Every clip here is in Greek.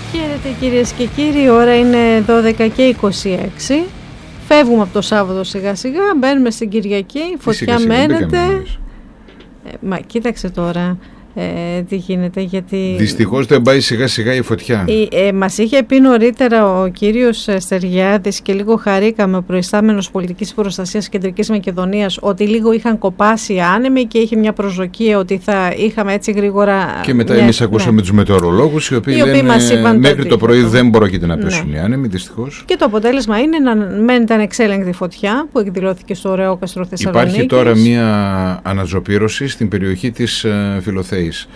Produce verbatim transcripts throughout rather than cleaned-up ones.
Χαίρετε κυρίες και κύριοι, η ώρα είναι δώδεκα και είκοσι έξι. Φεύγουμε από το Σάββατο σιγά σιγά, μπαίνουμε στην Κυριακή, η φωτιά μένεται. Ε, μα κοίταξε τώρα ε, τι γίνεται, γιατί... Δυστυχώς δεν πάει σιγά σιγά η φωτιά. Ε, ε, μας είχε πει νωρίτερα ο κύριος Στεριάδης και λίγο χαρήκαμε, ο προϊστάμενος πολιτικής προστασίας Κεντρικής Μακεδονίας, ότι λίγο είχαν κοπάσει οι άνεμοι και είχε μια προσδοκία ότι θα είχαμε έτσι γρήγορα... Και μετά μια... εμείς ακούσαμε ναι. τους μετεωρολόγους οι οποίοι, οι οποίοι λένε μας είπαν μέχρι το πρωί δεν πρόκειται να πέσουν ναι. οι άνεμοι, δυστυχώς. Και το αποτέλεσμα είναι να μένει ανεξέλεγκτη φωτιά που εκδηλώθηκε στο Ρεόκαστρο Θεσσαλονίκης. Υπάρχει τώρα μια αναζωπήρωση στην περιοχή της uh, Φιλοθέης.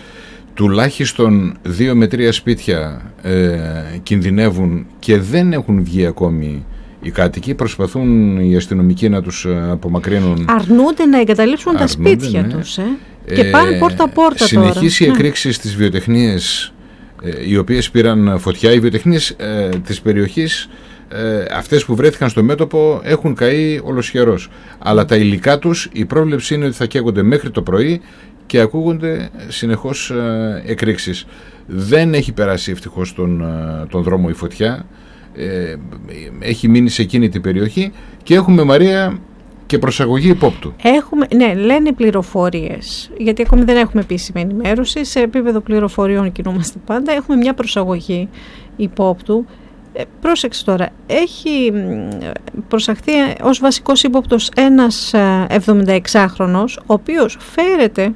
Τουλάχιστον δύο με τρία σπίτια ε, κινδυνεύουν και δεν έχουν βγει ακόμη οι κάτοικοι. Προσπαθούν οι αστυνομικοί να τους απομακρύνουν. Αρνούνται να εγκαταλείψουν Αρνούνται, τα σπίτια ναι. τους ε. Και ε, πάνε πόρτα-πόρτα τώρα. Συνεχίσει η εκρήξη στις βιοτεχνίες ε, οι οποίες πήραν φωτιά. Οι βιοτεχνίες ε, της περιοχής, ε, αυτές που βρέθηκαν στο μέτωπο, έχουν καεί ολοσχερός. Αλλά τα υλικά τους, η πρόβλεψη είναι ότι θα καίγονται μέχρι το πρωί και ακούγονται συνεχώς ε, εκρήξεις. Δεν έχει περάσει ευτυχώς τον, ε, τον δρόμο η φωτιά, ε, έχει μείνει σε εκείνη την περιοχή και έχουμε, Μαρία, και προσαγωγή υπόπτου. Έχουμε, ναι, λένε πληροφορίες, γιατί ακόμη δεν έχουμε επίσημη ενημέρωση, σε επίπεδο πληροφοριών κινούμαστε πάντα, έχουμε μια προσαγωγή υπόπτου. Ε, πρόσεξε τώρα, έχει προσαχθεί ως βασικός ύποπτος ένας εβδομηνταεξάχρονος, ο οποίος φέρεται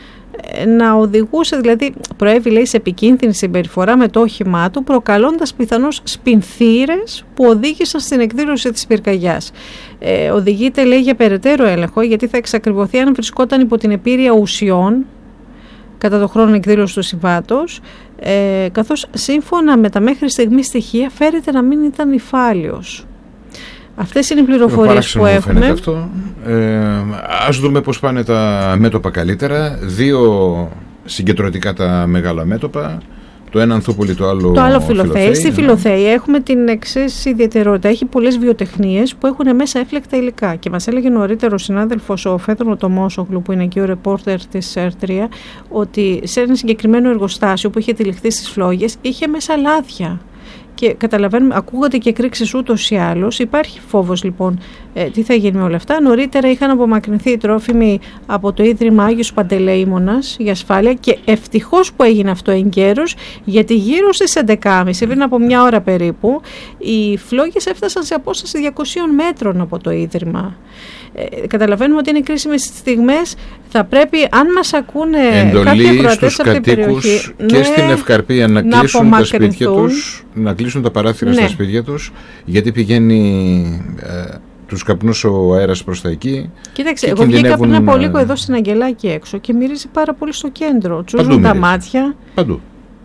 να οδηγούσε, δηλαδή προέβη λέει σε επικίνδυνη συμπεριφορά με το όχημά του, προκαλώντας πιθανώς σπινθήρες που οδήγησαν στην εκδήλωση της πυρκαγιάς. Ε, οδηγείται λέει για περαιτέρω έλεγχο, γιατί θα εξακριβωθεί αν βρισκόταν υπό την επίρρεια ουσιών κατά το χρόνο εκδήλωση του συμβάτος, ε, καθώς σύμφωνα με τα μέχρι στιγμή στοιχεία φέρεται να μην ήταν υφάλιος. Αυτές είναι οι πληροφορίες που έχουμε. Αυτό. Ε, ας δούμε πώς πάνε τα μέτωπα καλύτερα. Δύο συγκεντρωτικά τα μεγάλα μέτωπα. Το ένα Ανθούπολη, το άλλο, το άλλο Φιλοθέη. Στη ναι. Φιλοθέη έχουμε την εξής ιδιαιτερότητα. Έχει πολλές βιοτεχνίες που έχουν μέσα έφλεκτα υλικά. Και μας έλεγε νωρίτερα ο συνάδελφος ο Φέδωνο Τομόσογλου, που είναι και ο ρεπόρτερ της ΕΡ τρία, ότι σε ένα συγκεκριμένο εργοστάσιο που είχε τυλιχθεί στις φλόγες είχε μέσα λάδια. Και καταλαβαίνουμε, ακούγονται και εκρήξεις ούτως ή άλλως. Υπάρχει φόβος λοιπόν ε, τι θα γίνει με όλα αυτά. Νωρίτερα είχαν απομακρυνθεί οι τρόφιμοι από το Ίδρυμα Άγιος Παντελεήμονας για ασφάλεια και ευτυχώς που έγινε αυτό εγκαίρως, γιατί γύρω στις έντεκα και τριάντα πριν από μια ώρα περίπου οι φλόγες έφτασαν σε απόσταση διακοσίων μέτρων από το Ίδρυμα. Ε, καταλαβαίνουμε ότι είναι κρίσιμες στιγμές. Θα πρέπει, αν μας ακούνε κάποιοι ακροατές από την περιοχή, και ναι, στην Ευκαρπία να, να κλείσουν τα σπίτια τους, να κλείσουν τα παράθυρα ναι. στα σπίτια τους, γιατί πηγαίνει ε, τους καπνούς ο αέρας προς τα εκεί. Κοίταξε, εγώ βγήκα πριν από λίγο εδώ στην Αγγελάκη έξω και μυρίζει πάρα πολύ στο κέντρο. Τσούζουν τα μάτια. Παντού.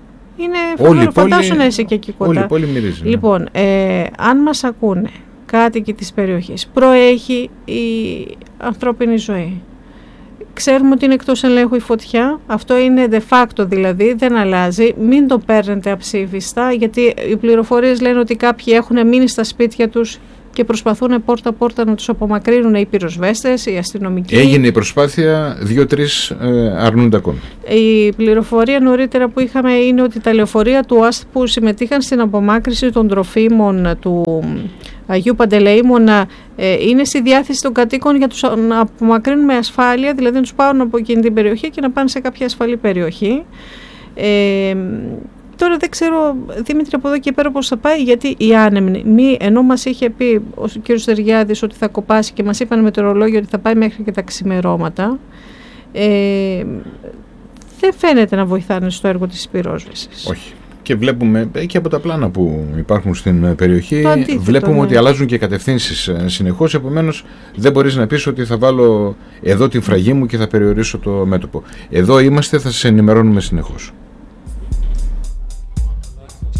Είναι φοβερό, φαντάσου να είσαι και εκεί κοντά. Όλη η πόλη μυρίζει. Ναι. Λοιπόν, ε, αν μας ακούνε κάτοικοι της περιοχής, προέχει η ανθρώπινη ζωή. Ξέρουμε ότι είναι εκτός ελέγχου η φωτιά, αυτό είναι de facto δηλαδή, δεν αλλάζει, μην το παίρνετε αψήφιστα, γιατί οι πληροφορίες λένε ότι κάποιοι έχουν μείνει στα σπίτια τους και προσπαθούν πόρτα-πόρτα να τους απομακρύνουν οι πυροσβέστες, οι αστυνομικοί. Έγινε η προσπάθεια, δύο-τρεις ε, αρνούνται ακόμη. Η πληροφορία νωρίτερα που είχαμε είναι ότι τα λεωφορεία του ΟΑΣΤ που συμμετείχαν στην απομάκρυνση των τροφίμων του Αγίου Παντελεήμονα ε, είναι στη διάθεση των κατοίκων για τους να απομακρύνουν με ασφάλεια, δηλαδή να τους πάρουν από εκείνη την περιοχή και να πάνε σε κάποια ασφαλή περιοχή. Ε, Τώρα δεν ξέρω, Δήμητρη, από εδώ και πέρα πώς θα πάει, γιατί οι άνεμοι, μη, ενώ μας είχε πει ο κ. Στεριάδης ότι θα κοπάσει και μας είπαν μετεωρολόγοι ότι θα πάει μέχρι και τα ξημερώματα, ε, δεν φαίνεται να βοηθάνε στο έργο της πυρόσβεσης. Όχι. Και βλέπουμε και από τα πλάνα που υπάρχουν στην περιοχή, αντίθετο, βλέπουμε ναι. ότι αλλάζουν και κατευθύνσεις συνεχώς, επομένως δεν μπορείς να πεις ότι θα βάλω εδώ την φραγή μου και θα περιορίσω το μέτωπο. Εδώ είμαστε, θα σας ενημερώνουμε συνεχώς.